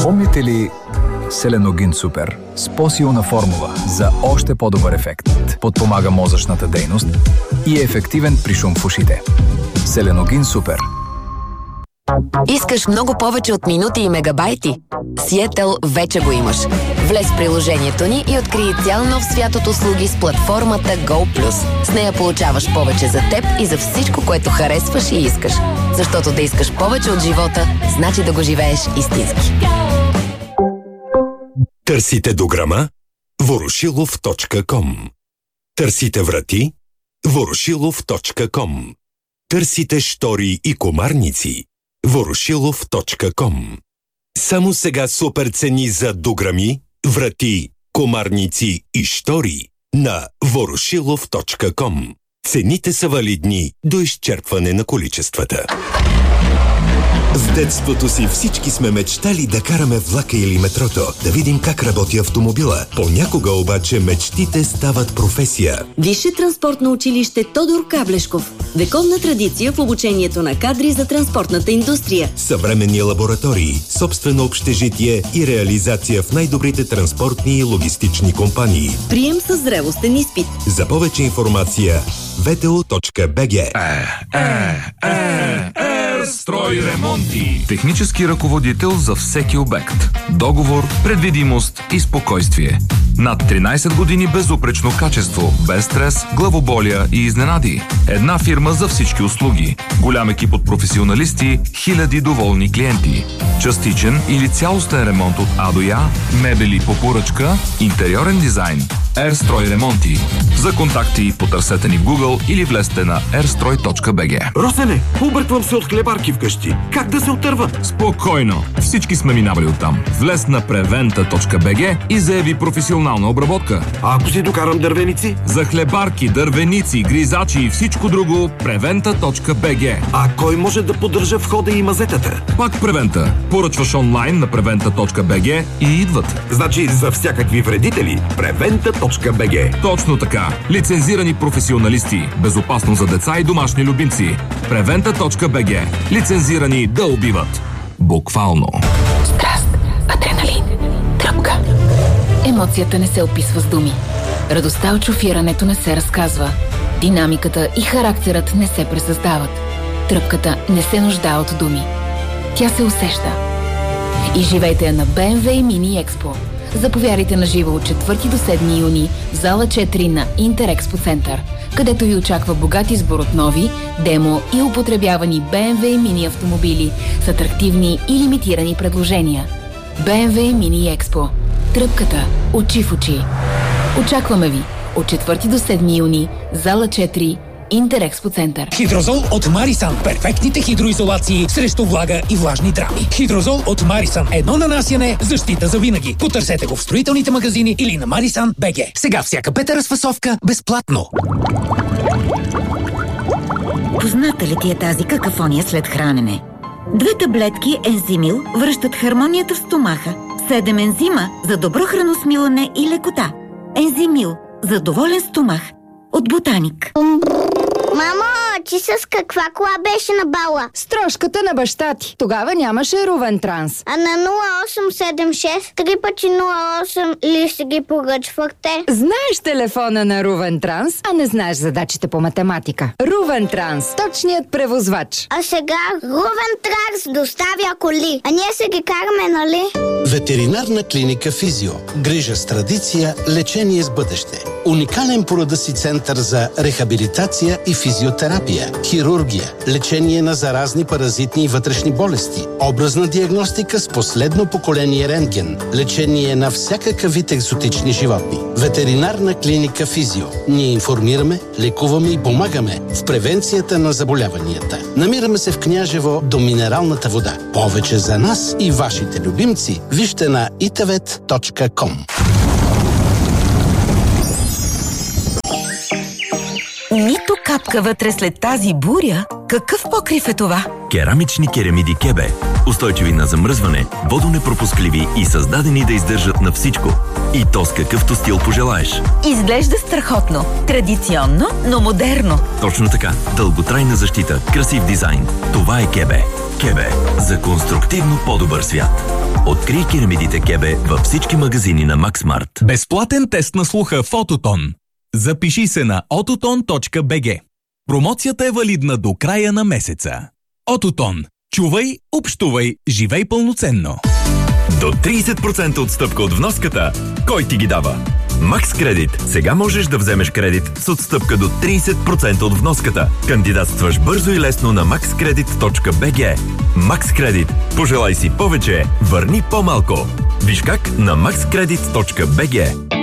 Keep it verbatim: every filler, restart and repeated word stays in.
Помните ли Селеногин Супер с по-силна формула за още по-добър ефект? Подпомага мозъчната дейност и е ефективен при шум в ушите. Селеногин Супер. Искаш много повече от минути и мегабайти? Сиетъл вече го имаш. Влез в приложението ни и открий цял нов свят от услуги с платформата Go+. С нея получаваш повече за теб и за всичко, което харесваш и искаш. Защото да искаш повече от живота, значи да го живееш истински. Търсите дограма? ворошилов точка ком. Търсите врати? ворошилов точка ком. Търсите щори и комарници? ворошилов точка ком. Само сега супер цени за дограми, врати, комарници и щори на ворошилов точка ком. Цените са валидни до изчерпване на количествата. В детството си всички сме мечтали да караме влака или метрото, да видим как работи автомобила. Понякога обаче мечтите стават професия. Висше транспортно училище Тодор Каблешков. Вековна традиция в обучението на кадри за транспортната индустрия. Съвременни лаборатории, собствено общежитие и реализация в най-добрите транспортни и логистични компании. Прием с зрелостен изпит. За повече информация ви те о точка би джи. Е, е, е, е, строй ремонти. Технически ръководител за всеки обект. Договор, предвидимост и спокойствие. Над тринайсет години безупречно качество, без стрес, главоболия и изненади. Една фирма за всички услуги. Голям екип от професионалисти, хиляди доволни клиенти. Частичен или цялостен ремонт от А до Я, мебели по поръчка, интериорен дизайн. Ерстрой ремонти. За контакти потърсете ни в Google или влезте на ерстрой точка би джи. Росене, обърквам се от хлебарки вкъщи. Как да се отърва? Спокойно. Всички сме минавали оттам. Влез на превента точка би джи и заяви професионална обработка. А ако си докарам дървеници? За хлебарки, дървеници, гризачи и всичко друго, превента точка би джи. А кой може да поддържа входа и мазетата? Пак Превента. Поръчваш онлайн на превента точка би джи и идват. Значи за всякакви вредители, превента точка би джи. Точно така. Лицензирани професионалисти. Безопасно за деца и домашни любимци. превента точка би джи. Лицензирани да убиват. Буквално. Страст, адреналин, тръпка. Емоцията не се описва с думи. Радостта от шофирането не се разказва. Динамиката и характерът не се пресъздават. Тръпката не се нуждае от думи. Тя се усеща. И живейте я на би ем дабълю Mini Expo. Заповядайте на живо от четвърти до седми юни в зала четири на Интерекспо Център, където ви очаква богат избор от нови, демо и употребявани би ем дабълю Mini автомобили с атрактивни и лимитирани предложения. би ем дабълю Mini Expo. Тръпката очи в очи. Очакваме ви от четвърти до седми юни, зала четири, Интерекспо Център. Хидрозол от Марисан. Перфектните хидроизолации срещу влага и влажни драми. Хидрозол от Марисан. Едно нанасяне, защита за винаги. Потърсете го в строителните магазини или на Марисан точка би джи. Сега всяка пета разфасовка безплатно. Позната ли ти е тази какафония след хранене? Две таблетки Ензимил връщат хармонията в стомаха. Седем ензима за добро храносмилане и лекота. Ензимил за доволен стомах. От Ботаник. Мамо, ти с каква кола беше на бала? С трошката на баща ти. Тогава нямаше Рувен Транс. А на нула осем седем шест три пъти нула осем ли си ги поръчвахте? Знаеш телефона на Рувен Транс, а не знаеш задачите по математика. Рувен Транс, точният превозвач. А сега Рувен Транс доставя коли. А ние се ги караме, нали? Ветеринарна клиника Физио. Грижа с традиция, лечение с бъдеще. Уникален по рода си център за рехабилитация и физиотерапия, хирургия, лечение на заразни паразитни и вътрешни болести, образна диагностика с последно поколение рентген, лечение на всякакъв вид екзотични животни. Ветеринарна клиника Физио. Ние информираме, лекуваме и помагаме в превенцията на заболяванията. Намираме се в Княжево до минералната вода. Повече за нас и вашите любимци вижте на итавет точка ком. Нито капка вътре след тази буря. Какъв покрив е това? Керамични керамиди Кебе. Устойчиви на замръзване, водонепропускливи и създадени да издържат на всичко. И то с какъвто стил пожелаеш. Изглежда страхотно. Традиционно, но модерно. Точно така. Дълготрайна защита, красив дизайн. Това е Кебе. Кебе. За конструктивно по-добър свят. Открий керамидите Кебе във всички магазини на Максмарт. Безплатен тест на слуха в Ототон. Запиши се на ототон точка би джи. Промоцията е валидна до края на месеца. Ототон. Чувай, общувай, живей пълноценно. До трийсет процента отстъпка от вноската. Кой ти ги дава? Макс Кредит. Сега можеш да вземеш кредит с отстъпка до трийсет процента от вноската. Кандидатстваш бързо и лесно на макс кредит точка би джи. Макс Кредит. Пожелай си повече, върни по-малко. Виж как на макс кредит точка би джи.